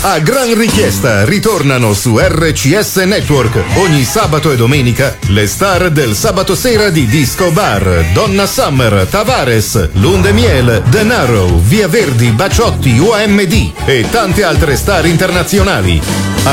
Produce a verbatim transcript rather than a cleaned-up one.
A gran richiesta ritornano su R C S Network ogni sabato e domenica le star del sabato sera di Disco Bar, Donna Summer, Tavares, Lunde Miel, Denaro, Via Verdi, Baciotti, O M D e tante altre star internazionali.